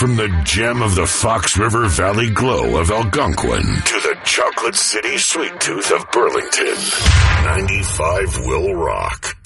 From the gem of the Fox River Valley glow of Algonquin to the Chocolate City Sweet Tooth of Burlington, 95 will rock.